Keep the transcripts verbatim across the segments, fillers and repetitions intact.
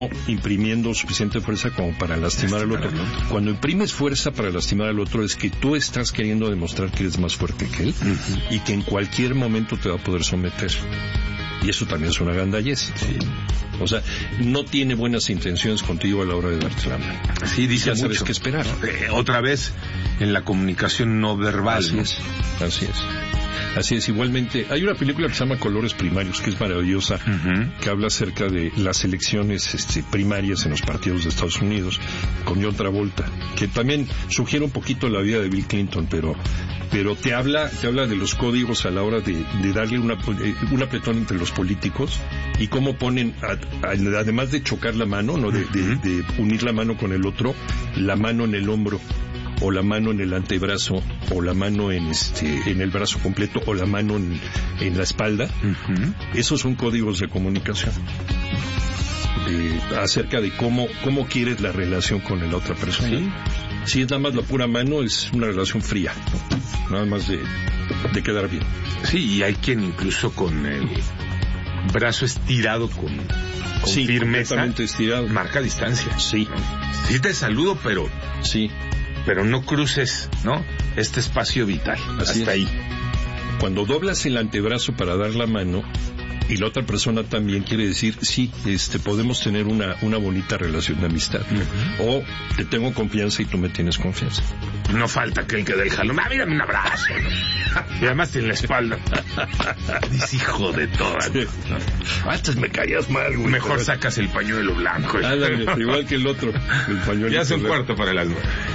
imprimiendo suficiente fuerza como para lastimar al otro. Cuando imprimes fuerza para lastimar al otro es que tú estás queriendo demostrar que eres más fuerte que él uh-huh. y que en cualquier momento te va a poder someter. Y eso también es una gandallez. Sí. O sea, no tiene buenas intenciones contigo a la hora de darte la mano. Sí, dice ya sabes mucho. qué esperar. Eh, otra vez en la comunicación no verbal. Así ¿no? es, así es. Así es, igualmente, hay una película que se llama Colores Primarios, que es maravillosa, uh-huh. que habla acerca de las elecciones este, primarias en los partidos de Estados Unidos, con John Travolta, que también sugiere un poquito la vida de Bill Clinton, pero pero te habla te habla de los códigos a la hora de, de darle una, un apretón entre los políticos y cómo ponen, a, a, además de chocar la mano, no de, de, de unir la mano con el otro, la mano en el hombro, o la mano en el antebrazo, o la mano en este en el brazo completo, o la mano en, en la espalda. Uh-huh. Esos son códigos de comunicación eh, acerca de cómo cómo quieres la relación con la otra persona. ¿Sí? Si es nada más la pura mano, es una relación fría, ¿no? Nada más de, de quedar bien. Sí, y hay quien incluso con el brazo estirado con, con sí, firmeza estirado. Marca distancia. Sí. ¿No? Sí te saludo, pero sí. Pero no cruces, ¿no? Este espacio vital. Así hasta es. ahí. Cuando doblas el antebrazo para dar la mano y la otra persona también, quiere decir, sí, este, podemos tener una, una bonita relación de amistad. Uh-huh. O te tengo confianza y tú me tienes confianza. No falta aquel que dé el jalón. Ah, mírame un abrazo. Y además en la espalda. Dice, hijo de todas. Sí. Antes me caías mal, güey. Mejor pero... sacas el pañuelo blanco. Ándale, igual que el otro. El pañuelo. Ya es un cuarto para el alma.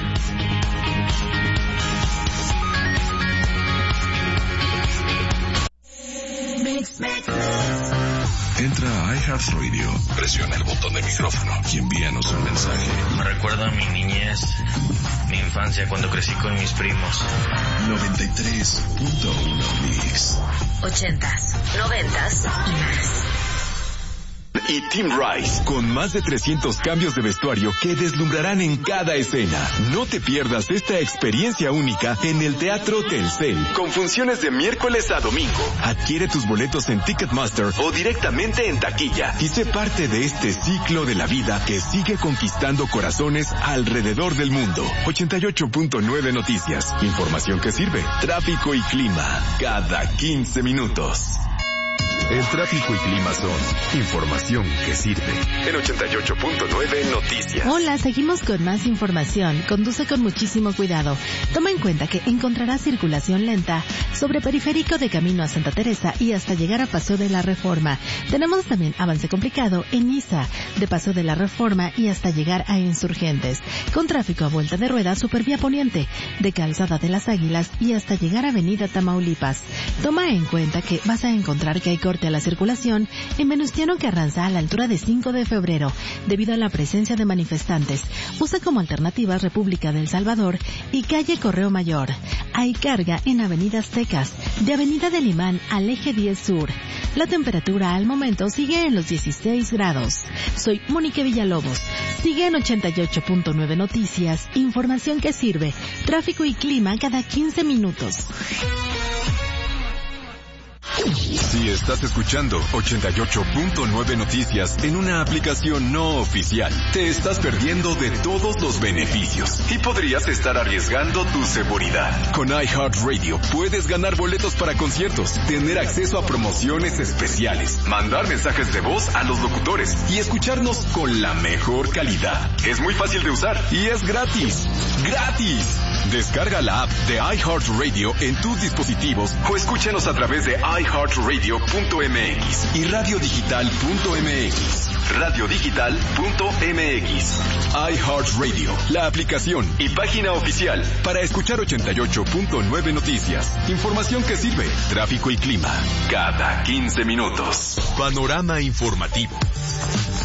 Entra a iHeartRadio, presiona el botón de micrófono y envíanos un mensaje. Me recuerda a mi niñez, mi infancia, cuando crecí con mis primos. noventa y tres punto uno Mix. Ochentas, noventas y más. Y Tim Rice, con más de trescientos cambios de vestuario que deslumbrarán en cada escena. No te pierdas esta experiencia única en el Teatro Telcel, con funciones de miércoles a domingo. Adquiere tus boletos en Ticketmaster o directamente en taquilla y sé parte de este ciclo de la vida que sigue conquistando corazones alrededor del mundo. ochenta y ocho punto nueve Noticias, información que sirve. Tráfico y clima, cada quince minutos. El tráfico y clima son información que sirve. En ochenta y ocho punto nueve Noticias. Hola, seguimos con más información. Conduce con muchísimo cuidado. Toma en cuenta que encontrarás circulación lenta sobre Periférico de camino a Santa Teresa y hasta llegar a Paseo de la Reforma. Tenemos también avance complicado en Niza, de Paseo de la Reforma y hasta llegar a Insurgentes. Con tráfico a vuelta de rueda, Supervía Poniente, de Calzada de las Águilas y hasta llegar a Avenida Tamaulipas. Toma en cuenta que vas a encontrar que hay corte a la circulación en Venustiano Carranza a la altura de cinco de febrero, debido a la presencia de manifestantes. Usa como alternativas República del Salvador y calle Correo Mayor. Hay carga en Avenida Aztecas, de Avenida del Imán al Eje diez Sur. La temperatura al momento sigue en los dieciséis grados. Soy Mónica Villalobos. Sigue en ochenta y ocho punto nueve Noticias, información que sirve. Tráfico y clima cada quince minutos. Si estás escuchando ochenta y ocho punto nueve Noticias en una aplicación no oficial, te estás perdiendo de todos los beneficios y podrías estar arriesgando tu seguridad. Con iHeartRadio puedes ganar boletos para conciertos, tener acceso a promociones especiales, mandar mensajes de voz a los locutores y escucharnos con la mejor calidad. Es muy fácil de usar y es gratis. ¡Gratis! Descarga la app de iHeartRadio en tus dispositivos o escúchanos a través de iHeartRadio punto m x y radio digital punto m x. radio digital punto m x. iHeartRadio, la aplicación y página oficial para escuchar ochenta y ocho punto nueve Noticias. Información que sirve. Tráfico y clima cada quince minutos. Panorama informativo.